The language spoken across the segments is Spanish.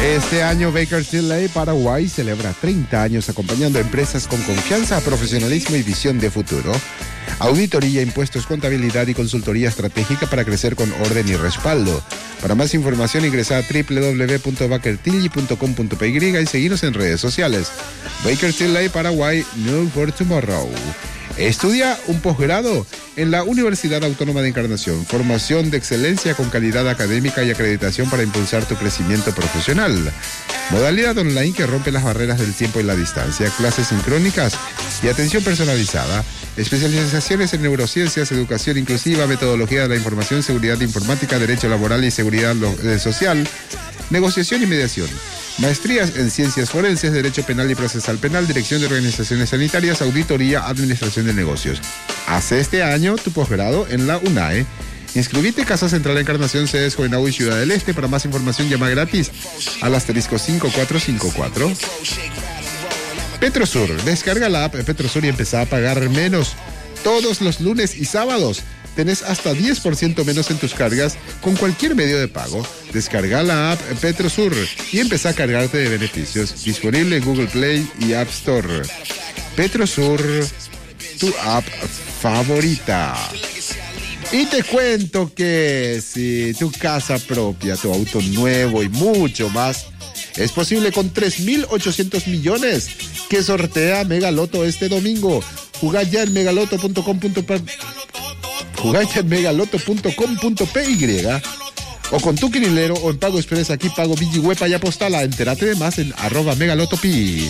Este año Baker Tilly Paraguay celebra 30 años acompañando a empresas con confianza, profesionalismo y visión de futuro. Auditoría, impuestos, contabilidad y consultoría estratégica para crecer con orden y respaldo. Para más información ingresa a www.bakertilly.com.py y seguinos en redes sociales. Baker Tilly Paraguay, New for Tomorrow. Estudia un posgrado en la Universidad Autónoma de Encarnación. Formación de excelencia con calidad académica y acreditación para impulsar tu crecimiento profesional. Modalidad online que rompe las barreras del tiempo y la distancia. Clases sincrónicas y atención personalizada. Especializaciones en neurociencias, educación inclusiva, metodología de la información, seguridad informática, derecho laboral y seguridad social, negociación y mediación. Maestrías en ciencias forenses, derecho penal y procesal penal, dirección de organizaciones sanitarias, auditoría, administración de negocios. Hace este año tu posgrado en la UNAE. Inscribite, Casa Central Encarnación, sedes Jovenau y Ciudad del Este. Para más información llama gratis al *5454. Petrosur, descarga la app Petrosur y empezá a pagar menos. Todos los lunes y sábados tenés hasta 10% menos en tus cargas con cualquier medio de pago. Descarga la app Petrosur y empezá a cargarte de beneficios. Disponible en Google Play y App Store. Petrosur, tu app favorita. Y te cuento que si tu casa propia, tu auto nuevo y mucho más es posible con 3.800 millones que sortea Megaloto este domingo. Jugá ya en megaloto.com.py o con tu quinilero o en Pago Express, aquí Pago Vigihuepa y apostala. Entérate de más en @megalotopi.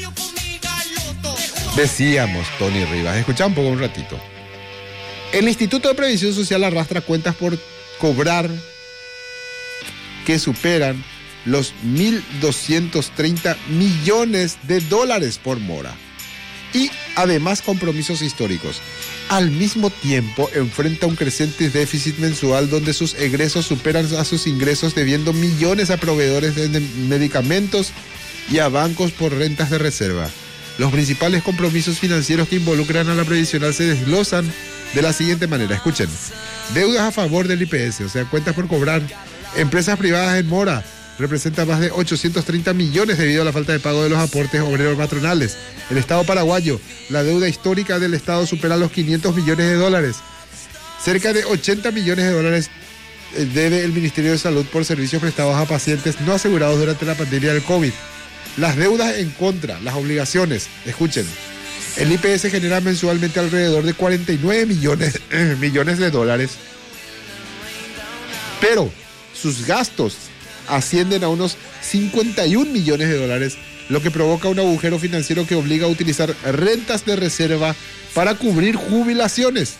Decíamos, Tony Rivas, escuchá un poco un ratito. El Instituto de Previsión Social arrastra cuentas por cobrar que superan los 1.230 millones de dólares por mora. Y además compromisos históricos. Al mismo tiempo enfrenta un creciente déficit mensual donde sus egresos superan a sus ingresos, debiendo millones a proveedores de medicamentos y a bancos por rentas de reserva. Los principales compromisos financieros que involucran a la previsional se desglosan de la siguiente manera. Escuchen: deudas a favor del IPS, o sea, cuentas por cobrar. Empresas privadas en mora representa más de 830 millones debido a la falta de pago de los aportes obreros patronales. El Estado paraguayo, la deuda histórica del Estado supera los 500 millones de dólares. Cerca de 80 millones de dólares debe el Ministerio de Salud por servicios prestados a pacientes no asegurados durante la pandemia del COVID. Las deudas en contra, las obligaciones, escuchen. El IPS genera mensualmente alrededor de 49 millones de dólares, pero sus gastos ascienden a unos 51 millones de dólares, lo que provoca un agujero financiero que obliga a utilizar rentas de reserva para cubrir jubilaciones.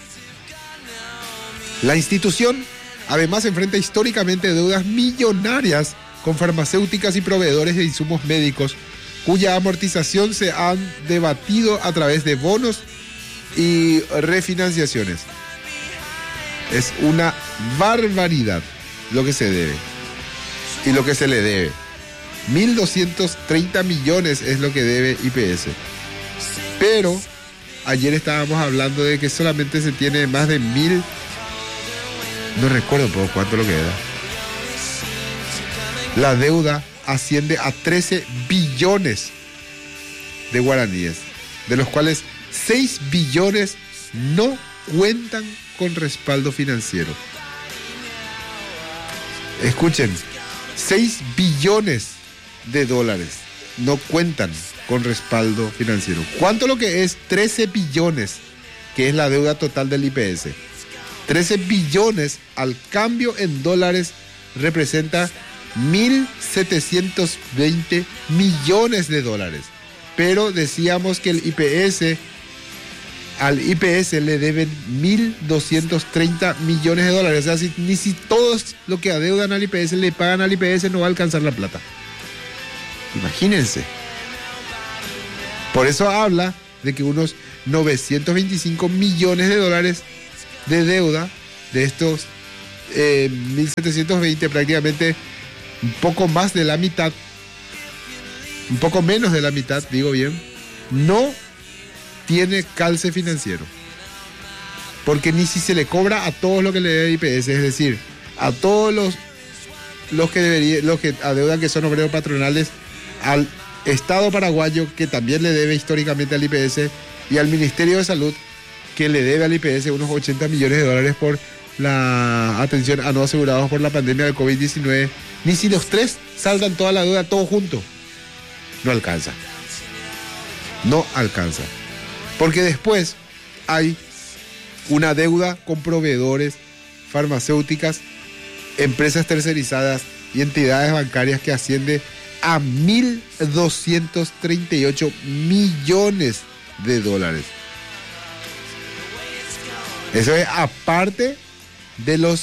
La institución además enfrenta históricamente deudas millonarias con farmacéuticas y proveedores de insumos médicos, cuya amortización se han debatido a través de bonos y refinanciaciones. Es una barbaridad lo que se debe y lo que se le debe. 1.230 millones es lo que debe IPS. Pero ayer estábamos hablando de que solamente se tiene más de 1.000, no recuerdo por cuánto lo que era. La deuda asciende a 13 billones de guaraníes, de los cuales 6 billones no cuentan con respaldo financiero. Escuchen, 6 billones de dólares no cuentan con respaldo financiero. ¿Cuánto lo que es 13 billones, que es la deuda total del IPS? 13 billones al cambio en dólares representa 1.720 millones de dólares. Pero decíamos que al IPS le deben 1.230 millones de dólares. O sea, ni si todos lo que adeudan al IPS le pagan al IPS, no va a alcanzar la plata. Imagínense. Por eso habla de que unos 925 millones de dólares de deuda de estos 1.720, prácticamente un poco más de la mitad, un poco menos de la mitad, digo bien, no tiene calce financiero. Porque ni si se le cobra a todos lo que le debe IPS, es decir, a todos los los que adeudan, que son obreros patronales, al Estado paraguayo, que también le debe históricamente al IPS, y al Ministerio de Salud, que le debe al IPS unos 80 millones de dólares por la atención a no asegurados por la pandemia del COVID-19. Ni si los tres saldan toda la deuda, todo junto, no alcanza. No alcanza. Porque después hay una deuda con proveedores, farmacéuticas, empresas tercerizadas y entidades bancarias que asciende a 1.238 millones de dólares. Eso es aparte de los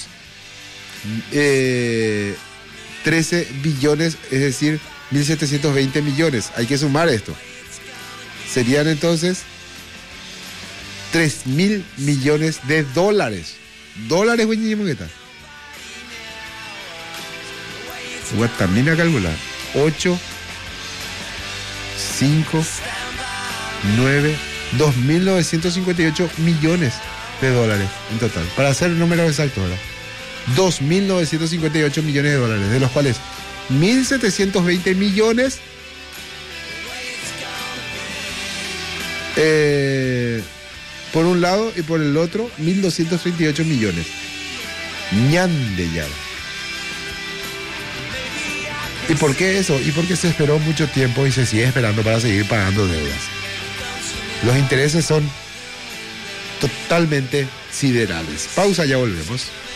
13 billones, es decir, 1.720 millones. Hay que sumar esto. Serían entonces 3.000 millones de dólares. Dólares, güey, ¿qué tal? Voy también a calcular. 8, 5, 9, 2.958 millones de dólares en total. Para hacer el número exacto, ¿verdad? 2.958 millones de dólares, de los cuales 1.720 millones por un lado, y por el otro 1.238 millones. Ñande ya. ¿Y por qué eso? Y porque se esperó mucho tiempo y se sigue esperando para seguir pagando deudas. Los intereses son totalmente siderales. Pausa, ya volvemos.